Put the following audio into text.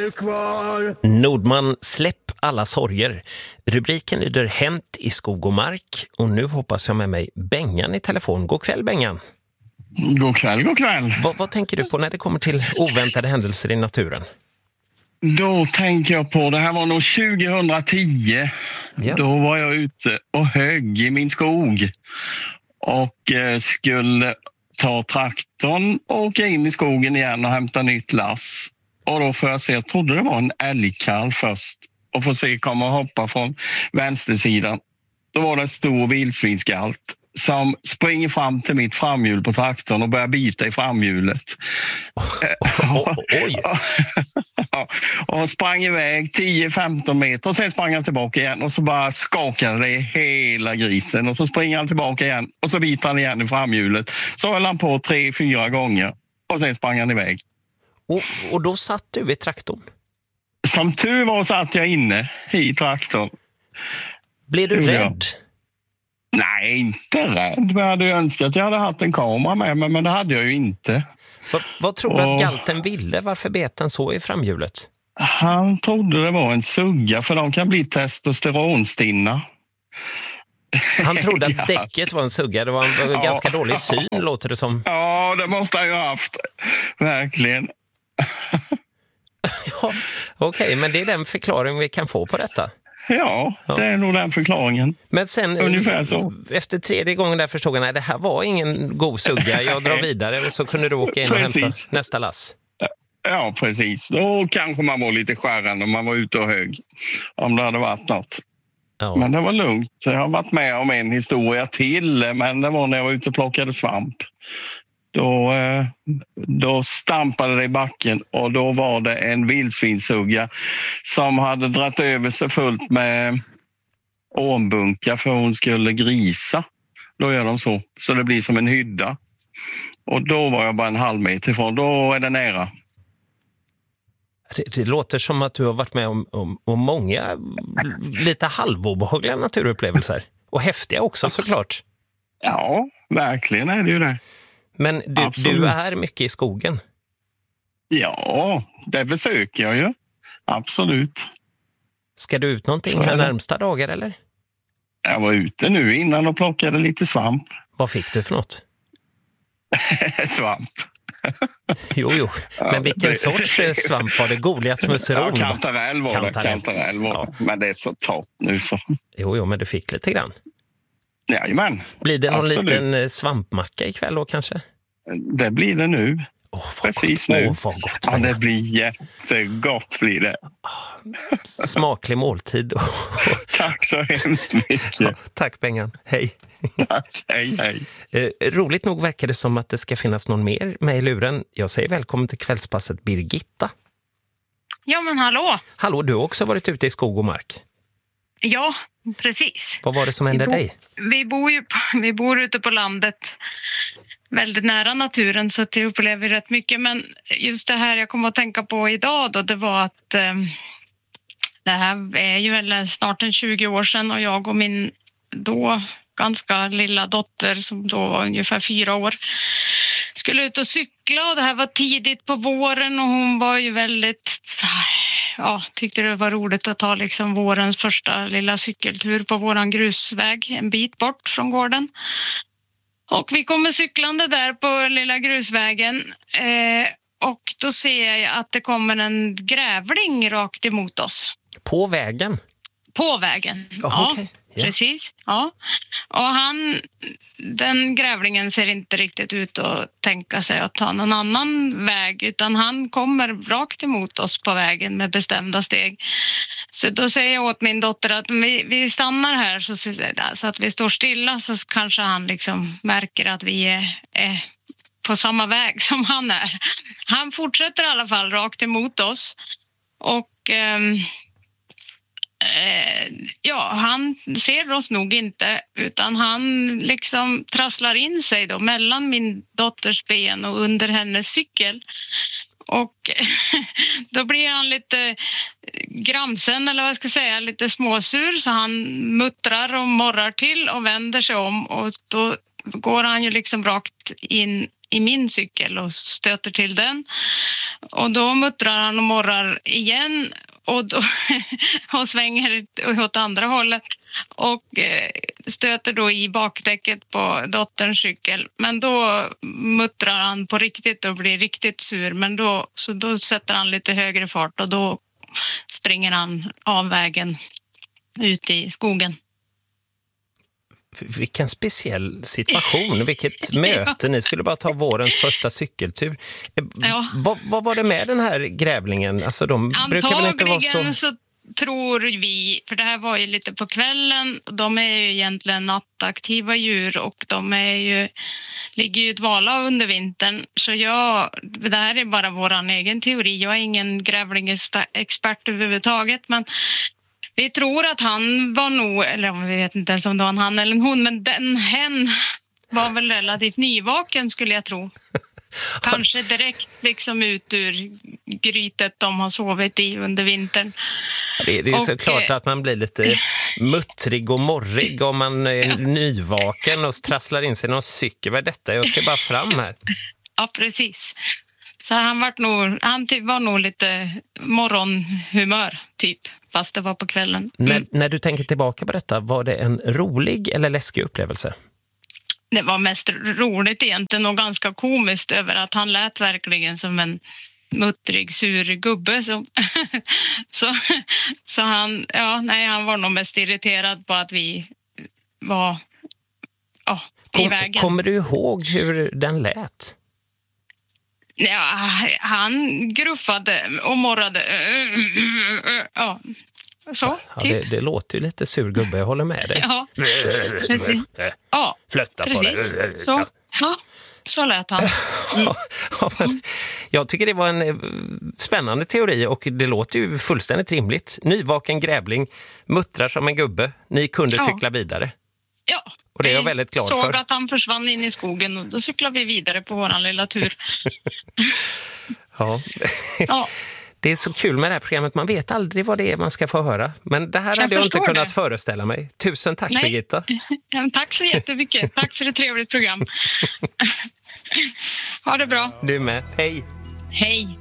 du kvar? Nordman, släpp alla sorger. Rubriken lyder Hänt i skog och mark. Och nu hoppas jag med mig Bengan i telefon. God kväll, Bengan. God kväll, god kväll. Vad tänker du på när det kommer till oväntade händelser i naturen? Då tänker jag på, det här var nog 2010. Ja. Då var jag ute och högg i min skog. Och skulle ta traktorn och åka in i skogen igen och hämta nytt lass. Och då får jag se, jag trodde det var en älgkalv först. Och får se komma och hoppa från vänstersidan. Då var det en stor vildsvinsgalt som springer fram till mitt framhjul på traktorn och börjar bita i framhjulet. Oj! Och sprang iväg 10-15 meter och sen sprang han tillbaka igen och så bara skakade det hela grisen och så springer han tillbaka igen och så biter han igen i framhjulet. Så höll han på 3-4 gånger och sen sprang han iväg. Och då satt du i traktorn? Som tur var satt jag inne i traktorn. Blev du rädd? Nej, inte rädd. Jag hade önskat att jag hade haft en kamera med mig, men det hade jag ju inte. Vad tror du att galten ville? Varför bet den så i framhjulet? Han trodde det var en sugga, för de kan bli testosteronstinna. Han trodde att däcket var en sugga. Det var en ganska dålig syn, låter det som. Ja, det måste han ju ha haft. Verkligen. Ja, okej, men det är den förklaring vi kan få på detta. Ja, det är nog den förklaringen. Men sen, ungefär så. Efter 3:e gången där förstod jag, nej, det här var ingen god sugga. Jag drar vidare och så kunde du åka in och hämta nästa lass. Ja, precis. Då kanske man var lite skärrande om man var ute och hög. Om det hade varit något. Ja. Men det var lugnt. Jag har varit med om en historia till, men det var när jag var ute och plockade svamp. Då stampade det i backen och då var det en vildsvinssugga som hade dratt över sig fullt med ormbunkar för hon skulle grisa. Då gör de så det blir som en hydda. Och då var jag bara en halv meter ifrån. Då är det nära. Det låter som att du har varit med om många lite halvobehagliga naturupplevelser. Och häftiga också, såklart. Ja, verkligen är det ju det. Men du är mycket i skogen? Ja, det försöker jag ju. Absolut. Ska du ut någonting här närmsta dagar, eller? Jag var ute nu innan och plockade lite svamp. Vad fick du för något? Svamp. Jo. Men vilken sorts svamp var det? Goliatmusseron? Ja, kantarell var det. Kantarell var det. Men det är så torrt nu så. Jo, men du fick lite grann. Jajamän. Blir det någon liten svampmacka ikväll då kanske? Det blir det nu. Precis nu. Vad gott. Ja, det blir jättegott blir det. Smaklig måltid. Tack så hemskt mycket. Ja, tack Bengan. Hej. Tack, hej. Roligt nog verkar det som att det ska finnas någon mer med i luren. Jag säger välkommen till kvällspasset Birgitta. Ja, men hallå. Hallå, du har också varit ute i skog och mark. Ja, precis. Vad var det som hände dig? Vi bor ute på landet, väldigt nära naturen, så att jag upplever rätt mycket. Men just det här jag kom att tänka på idag då, det var att det här är ju väl snart 20 år sedan och jag och min då ganska lilla dotter som då var ungefär 4 år skulle ut och cykla, och det här var tidigt på våren och hon var ju väldigt tyckte det var roligt att ta liksom vårens första lilla cykeltur på våran grusväg en bit bort från gården. Och vi kommer cyklande där på lilla grusvägen och då ser jag att det kommer en grävling rakt emot oss. På vägen? På vägen, ja. Okay. Precis, ja. Och den grävlingen ser inte riktigt ut att tänka sig att ta någon annan väg, utan han kommer rakt emot oss på vägen med bestämda steg. Så då säger jag åt min dotter att vi stannar här så att vi står stilla, så kanske han liksom märker att vi är på samma väg som han är. Han fortsätter i alla fall rakt emot oss och han ser oss nog inte, utan han liksom trasslar in sig då mellan min dotters ben och under hennes cykel. Och då blir han lite gramsen, eller vad jag ska säga, lite småsur, så han muttrar och morrar till och vänder sig om, och då går han ju liksom rakt in i min cykel och stöter till den. Och då muttrar han och morrar igen och svänger åt andra hållet och stöter då i bakdäcket på dotterns cykel. Men då muttrar han på riktigt och blir riktigt sur. Men då sätter han lite högre fart och då springer han av vägen ut i skogen. Vilken speciell situation, vilket möte. Ni skulle bara ta vårens första cykeltur. Ja. Vad var det med den här grävlingen? Alltså de brukar väl inte vara så... tror vi, för det här var ju lite på kvällen, de är ju egentligen nattaktiva djur och de ligger ju dvala under vintern. Så det här är bara våran egen teori. Jag är ingen grävlingsexpert överhuvudtaget, men vi tror att han var nog, eller vi vet inte ens om det var en han eller en hon, men hen var väl relativt nyvaken skulle jag tro. Kanske direkt liksom ut ur grytet de har sovit i under vintern. Det är så klart att man blir lite muttrig och morrig om man är nyvaken och trasslar in sig någon cykel. Vad är detta? Jag ska bara fram här. Ja, precis. Så han var nog lite morgonhumör typ, fast det var på kvällen. När du tänker tillbaka på detta, var det en rolig eller läskig upplevelse? Det var mest roligt egentligen och ganska komiskt över att han lät verkligen som en muttrig, sur gubbe. Så han var nog mest irriterad på att vi var i vägen. Kommer du ihåg hur den lät? Ja, han gruffade och morrade. Ja, så, typ. Ja, det låter ju lite sur gubbe, jag håller med dig. Ja, precis. Ja, flötta på det. Så lät han. Jag tycker det var en spännande teori och det låter ju fullständigt rimligt. Nyvaken grävling, muttrar som en gubbe. Ni kunde cykla vidare. Ja. Och det är jag väldigt glad för. Såg att han försvann in i skogen och då cyklade vi vidare på våran lilla tur. Ja. Det är så kul med det här programmet. Man vet aldrig vad det är man ska få höra. Men det här hade jag inte kunnat föreställa mig. Tusen tack, Birgitta. Tack så jättemycket. Tack för ett trevligt program. Ha det bra. Du med. Hej. Hej.